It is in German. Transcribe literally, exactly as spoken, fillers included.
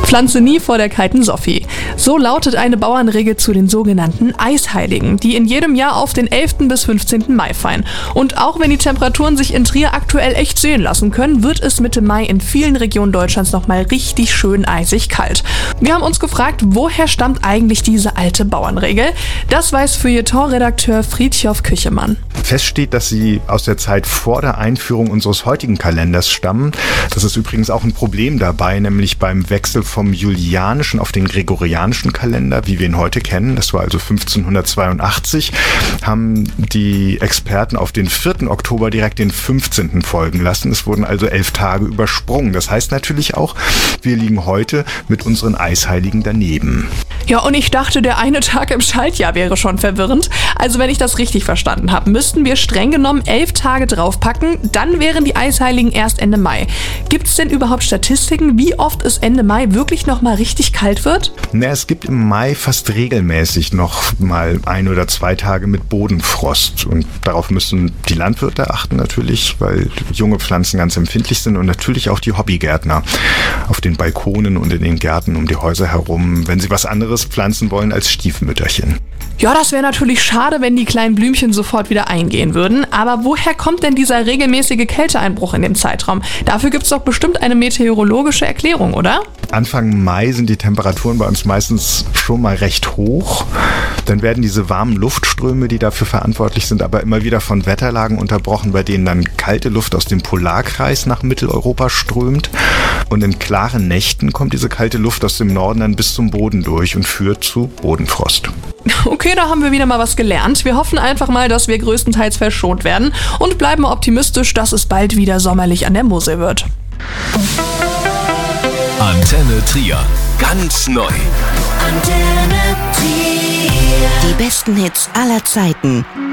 Pflanze nie vor der kalten Sophie. So lautet eine Bauernregel zu den sogenannten Eisheiligen, die in jedem Jahr auf den elften bis fünfzehnten Mai fallen. Und auch wenn die Temperaturen sich in Trier aktuell echt sehen lassen können, wird es Mitte Mai in vielen Regionen Deutschlands nochmal richtig schön eisig kalt. Wir haben uns gefragt, woher stammt eigentlich diese alte Bauernregel? Das weiß Feuilleton-Redakteur Fridtjof Küchemann. Fest steht, dass sie aus der Zeit vor der Einführung unseres heutigen Kalenders stammen. Das ist übrigens auch ein Problem dabei, nämlich beim Wechsel vom julianischen auf den gregorianischen Kalender, wie wir ihn heute kennen. Das war also fünfzehnhundertzweiundachtzig, haben die Experten auf den vierten Oktober direkt den fünfzehnten folgen lassen. Es wurden also elf Tage übersprungen. Das heißt natürlich auch, wir liegen heute mit unseren Eisheiligen daneben. Ja, und ich dachte, der eine Tag im Schaltjahr wäre schon verwirrend. Also wenn ich das richtig verstanden habe, müssten wir streng genommen elf Tage draufpacken, dann wären die Eisheiligen erst Ende Mai. Gibt es denn überhaupt Statistiken, wie oft es Ende Mai wirklich nochmal richtig kalt wird? Na, es gibt im Mai fast regelmäßig noch mal ein oder zwei Tage mit Bodenfrost. Und darauf müssen die Landwirte achten natürlich, weil junge Pflanzen ganz empfindlich sind und natürlich auch die Hobbygärtner auf den Balkonen und in den Gärten um die Häuser herum, wenn sie was anderes pflanzen wollen als Stiefmütterchen. Ja, das wäre natürlich schade, wenn die kleinen Blümchen sofort wieder eingehen würden. Aber woher kommt denn dieser regelmäßige Kälteeinbruch in dem Zeitraum? Dafür gibt es doch bestimmt eine meteorologische Erklärung, oder? Anfang Mai sind die Temperaturen bei uns meistens schon mal recht hoch. Dann werden diese warmen Luftströme, die dafür verantwortlich sind, aber immer wieder von Wetterlagen unterbrochen, bei denen dann kalte Luft aus dem Polarkreis nach Mitteleuropa strömt. Und in klaren Nächten kommt diese kalte Luft aus dem Norden dann bis zum Boden durch und führt zu Bodenfrost. Okay, da haben wir wieder mal was gelernt. Wir hoffen einfach mal, dass wir größtenteils verschont werden und bleiben optimistisch, dass es bald wieder sommerlich an der Mosel wird. Antenne Trier. Ganz neu. Antenne Trier. Die besten Hits aller Zeiten.